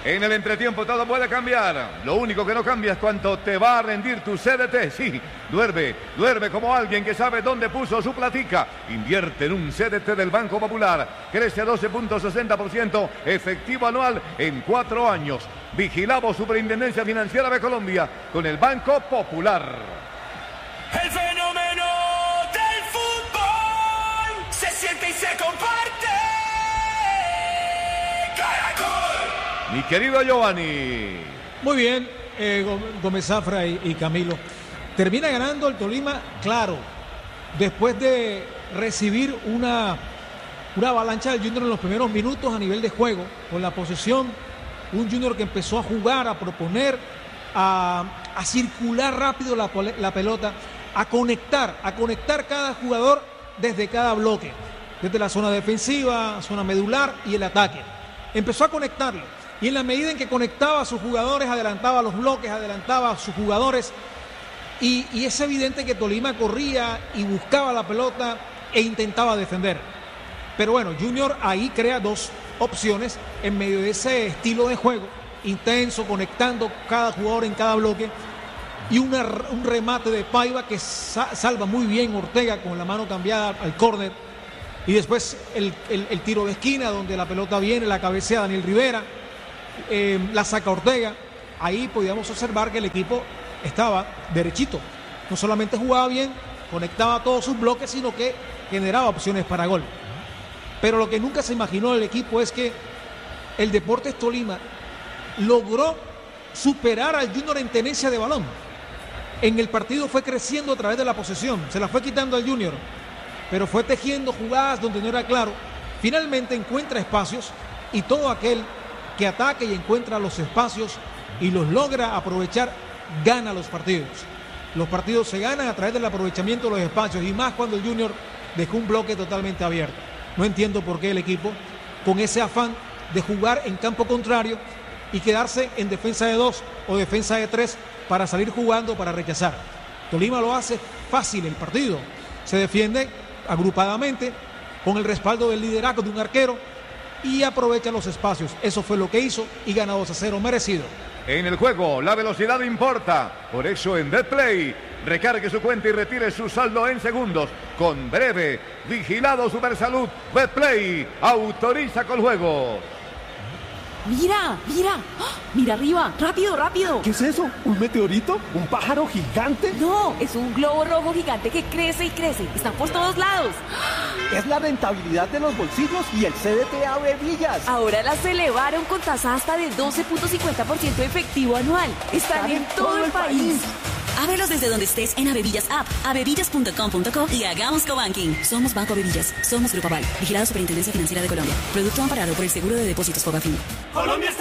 En el entretiempo todo puede cambiar. Lo único que no cambia es cuánto te va a rendir tu CDT. Sí, duerme como alguien que sabe dónde puso su platica. Invierte en un CDT del Banco Popular. Crece a 12.60% efectivo anual en 4 años. Vigilamos Superintendencia Financiera de Colombia con el Banco Popular. El fenómeno del fútbol se siente y se comparte. ¡Caracol! Mi querido Giovanni. Muy bien, Gómez Zafra y Camilo. Termina ganando el Tolima, claro, después de recibir una avalancha del Junior en los primeros minutos a nivel de juego, con la posesión, un Junior que empezó a jugar, a proponer, a circular rápido la pelota, a conectar cada jugador desde cada bloque, desde la zona defensiva, zona medular y el ataque. Empezó a conectarlo. Y en la medida en que conectaba a sus jugadores, adelantaba los bloques, adelantaba a sus jugadores. Y es evidente que Tolima corría y buscaba la pelota e intentaba defender. Pero bueno, Junior ahí crea 2 opciones en medio de ese estilo de juego, intenso, conectando cada jugador en cada bloque. Y un remate de Paiva que salva muy bien Ortega con la mano cambiada al córner. Y después el tiro de esquina donde la pelota viene, la cabecea Daniel Rivera. La saca Ortega. Ahí podíamos observar que el equipo estaba derechito, no solamente jugaba bien, conectaba todos sus bloques, sino que generaba opciones para gol. Pero lo que nunca se imaginó el equipo es que el Deportes Tolima logró superar al Junior en tenencia de balón. En el partido fue creciendo a través de la posesión, se la fue quitando al Junior, pero fue tejiendo jugadas donde no era claro. Finalmente encuentra espacios y todo aquel que ataque y encuentra los espacios y los logra aprovechar, gana los partidos. Los partidos se ganan a través del aprovechamiento de los espacios y más cuando el Junior dejó un bloque totalmente abierto. No entiendo por qué el equipo, con ese afán de jugar en campo contrario y quedarse en defensa de 2 o defensa de 3 para salir jugando, para rechazar. Tolima lo hace fácil el partido. Se defiende agrupadamente con el respaldo del liderazgo de un arquero y aprovecha los espacios. Eso fue lo que hizo y gana 2-0 merecido. En el juego, la velocidad importa. Por eso en BetPlay, recargue su cuenta y retire su saldo en segundos. Con breve, vigilado Supersalud. BetPlay autoriza con juego. ¡Mira! ¡Mira arriba! ¡Rápido! ¿Qué es eso? ¿Un meteorito? ¿Un pájaro gigante? No, es un globo rojo gigante que crece y crece. Está por todos lados. Es la rentabilidad de los bolsillos y el CDT Avevillas. Ahora las elevaron con tasa hasta de 12.50% efectivo anual. Están en todo el país. Ábrelos desde donde estés en Avevillas App, avevillas.com.co y hagamos cobanking. Somos Banco Avevillas, somos Grupo Aval, vigilado Superintendencia Financiera de Colombia. Producto amparado por el Seguro de Depósitos Fogafín. Colombia está